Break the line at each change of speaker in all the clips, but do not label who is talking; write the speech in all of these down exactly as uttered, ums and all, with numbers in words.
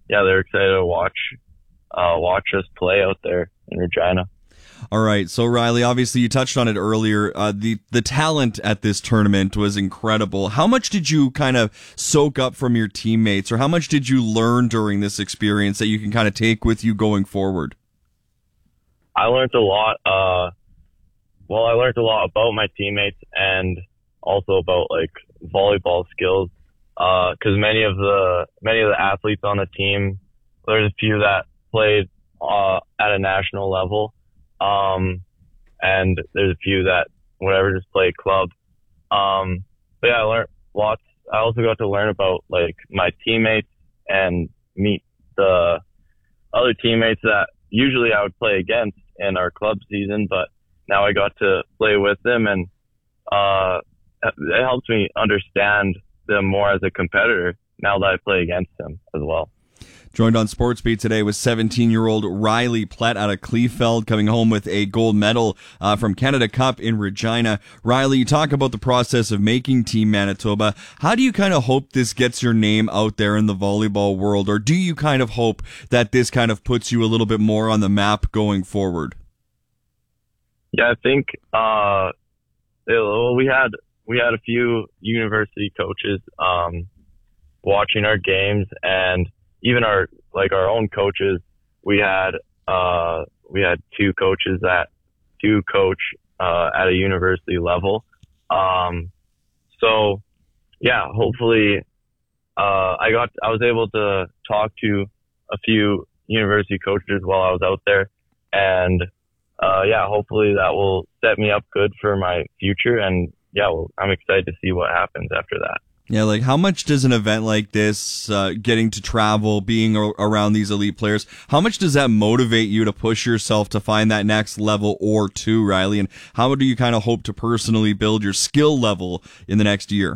yeah, they're excited to watch uh, watch us play out there in Regina.
All right, so Riley, obviously you touched on it earlier. Uh, the the talent at this tournament was incredible. How much did you kind of soak up from your teammates, or how much did you learn during this experience that you can kind of take with you going forward?
I learned a lot. Uh, well, I learned a lot about my teammates and also about like volleyball skills. Because uh, many of the many of the athletes on the team, there's a few that played uh, at a national level. Um, and there's a few that whatever just play club. Um, but yeah, I learned lots. I also got to learn about like my teammates and meet the other teammates that usually I would play against in our club season, but now I got to play with them, and, uh, it helps me understand them more as a competitor now that I play against them as well.
Joined on SportsBeat today with seventeen-year-old Riley Plett out of Kleefeld, coming home with a gold medal uh, from Canada Cup in Regina. Riley, you talk about the process of making Team Manitoba. How do you kind of hope this gets your name out there in the volleyball world, or do you kind of hope that this kind of puts you a little bit more on the map going forward?
Yeah, I think uh, it, well, we had we had a few university coaches um, watching our games, and even our, like our own coaches, we had, uh, we had two coaches that do coach, uh, at a university level. Um, so yeah, hopefully, uh, I got, I was able to talk to a few university coaches while I was out there, and, uh, yeah, hopefully that will set me up good for my future. And yeah, well, I'm excited to see what happens after that.
Yeah, like how much does an event like this, uh, getting to travel, being a- around these elite players, how much does that motivate you to push yourself to find that next level or two, Riley? And how do you kind of hope to personally build your skill level in the next year?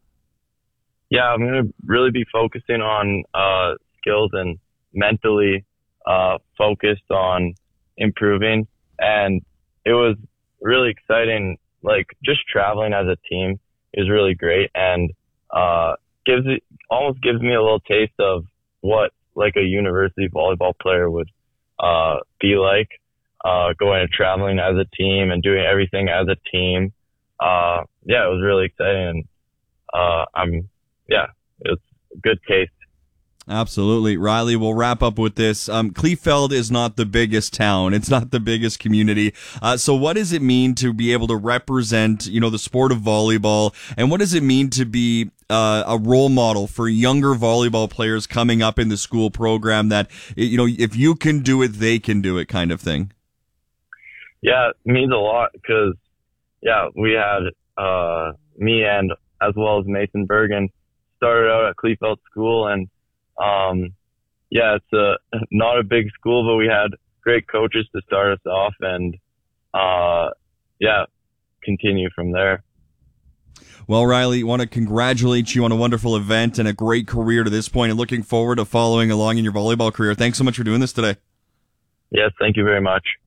Yeah, I'm going to really be focusing on uh, skills and mentally uh, focused on improving. And it was really exciting, like just traveling as a team is really great. And uh, gives it almost gives me a little taste of what like a university volleyball player would, uh, be like, uh, going and traveling as a team and doing everything as a team. Uh, yeah, it was really exciting. And, uh, I'm, yeah, it's a good taste.
Absolutely. Riley, we'll wrap up with this. Um, Kleefeld is not the biggest town. It's not the biggest community. Uh, so what does it mean to be able to represent, you know, the sport of volleyball? And what does it mean to be uh, a role model for younger volleyball players coming up in the school program that, you know, if you can do it, they can do it kind of thing?
Yeah, it means a lot because, yeah, we had uh, me and as well as Mason Bergen started out at Kleefeld School, and Um, yeah, it's a, not a big school, but we had great coaches to start us off, and, uh, yeah, continue from there.
Well, Riley, want to congratulate you on a wonderful event and a great career to this point, and looking forward to following along in your volleyball career. Thanks so much for doing this today.
Yes, thank you very much.